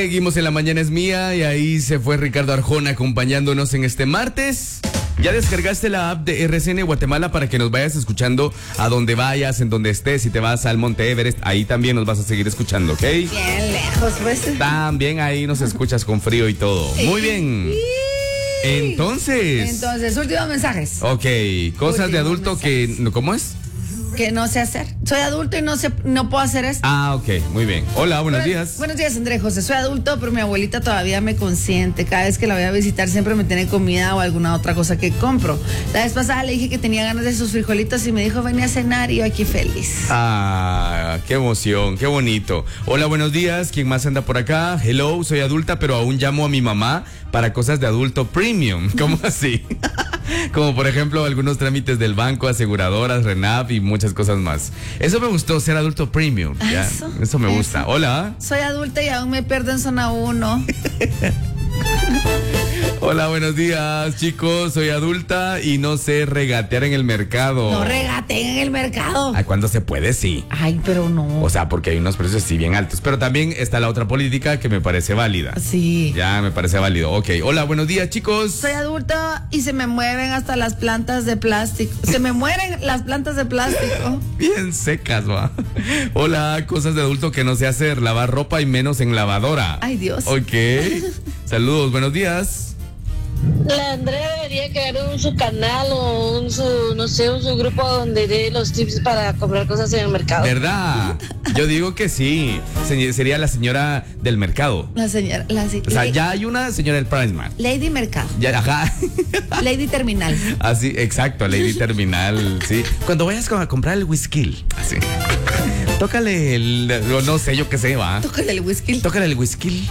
Seguimos en La Mañana es Mía y ahí se fue Ricardo Arjona acompañándonos en este martes. Ya descargaste la app de RCN Guatemala para que nos vayas escuchando a donde vayas, en donde estés. Si te vas al Monte Everest, ahí también nos vas a seguir escuchando, ¿ok? Bien lejos, pues. También ahí nos escuchas con frío y todo. Muy bien. Entonces, últimos mensajes. Ok, cosas de Últimos adulto mensajes. que... ¿Cómo es? Que no sé hacer. Soy adulto y no puedo hacer esto. Ah, ok, muy bien. Hola, buenos días. Buenos días, André José. Soy adulto, pero mi abuelita todavía me consiente. Cada vez que la voy a visitar siempre me tiene comida o alguna otra cosa que compro. La vez pasada le dije que tenía ganas de sus frijolitos y me dijo venía a cenar y yo aquí feliz. Ah, qué emoción, qué bonito. Hola, buenos días. ¿Quién más anda por acá? Hello, soy adulta, pero aún llamo a mi mamá para cosas de adulto premium. ¿Cómo así? Como por ejemplo algunos trámites del banco, aseguradoras, RENAP y muchas cosas más. Eso me gustó, ser adulto premium. ¿Ya? Eso me gusta. Hola. Soy adulta y aún me pierdo en zona 1. Hola, buenos días, chicos. Soy adulta y no sé regatear en el mercado. No regateen en el mercado. Ay, cuando se puede, sí. Ay, pero no. O sea, porque hay unos precios sí bien altos. Pero también está la otra política que me parece válida. Sí. Ya me parece válido. Ok. Hola, buenos días, chicos. Soy adulta y se me mueven hasta las plantas de plástico. Se me mueren las plantas de plástico. Bien secas, va. Hola, cosas de adulto que no sé hacer. Lavar ropa y menos en lavadora. Ay, Dios. Ok. Saludos, buenos días. La Andrea debería crear su canal o su grupo donde dé los tips para comprar cosas en el mercado. ¿Verdad? Yo digo que sí. Sería la señora del mercado. La señora, O sea, ya hay una señora del Priceman. Lady Mercado. Ya, ajá. Lady Terminal. Así, exacto, Lady Terminal, sí. Cuando vayas a comprar el whisky, así. Tócale no sé, yo qué sé, va. Tócale el whisky. Tócale el whisky.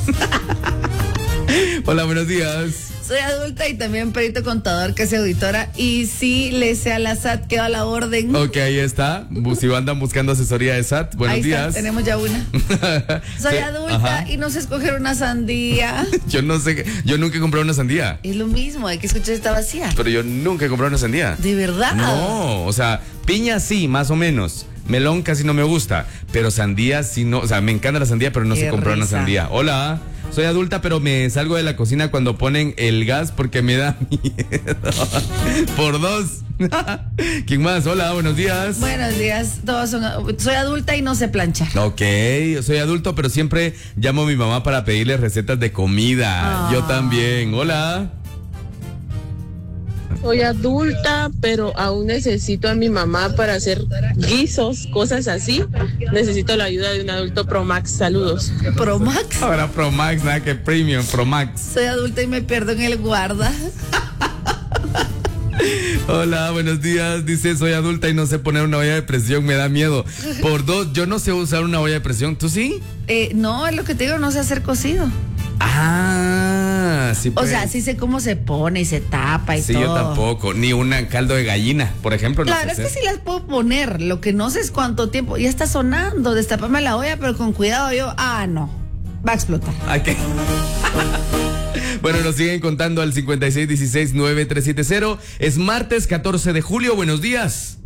Hola, buenos días. Soy adulta y también perito contador, casi auditora. Y sí le sé a la SAT, queda la orden. Ok, ahí está. Si andan buscando asesoría de SAT, buenos ahí días. Está, tenemos ya una. Soy adulta y no sé escoger una sandía. Yo no sé, yo nunca he comprado una sandía. Es lo mismo, hay que escuchar esta vacía. Pero yo nunca he comprado una sandía. ¿De verdad? No, o sea, piña sí, más o menos. Melón casi no me gusta, pero sandía sí no, o sea, me encanta la sandía, pero no sé comprar una sandía. Hola. Soy adulta, pero me salgo de la cocina cuando ponen el gas porque me da miedo. Por dos. ¿Quién más? Hola, buenos días. Buenos días. Soy adulta y no sé planchar. Ok, soy adulto, pero siempre llamo a mi mamá para pedirle recetas de comida. Yo también. Hola. Soy adulta, pero aún necesito a mi mamá para hacer guisos, cosas así. Necesito la ayuda de un adulto Pro Max. Saludos. ¿Pro Max? Ahora Pro Max, nada que Premium, Pro Max. Soy adulta y me pierdo en el guarda. Hola, buenos días. Dice, soy adulta y no sé poner una olla de presión, me da miedo. Por dos, yo no sé usar una olla de presión. ¿Tú sí? No, es lo que te digo, no sé hacer cocido. Ah, sí. O sea, sí sé cómo se pone y se tapa y todo. Sí, yo tampoco. Ni un caldo de gallina, por ejemplo. La verdad es que sí las puedo poner. Lo que no sé es cuánto tiempo. Ya está sonando. Destapame la olla, pero con cuidado yo. No. Va a explotar. Ay, ¿qué? Bueno, nos siguen contando al 5616-9370. Es martes 14 de julio. Buenos días.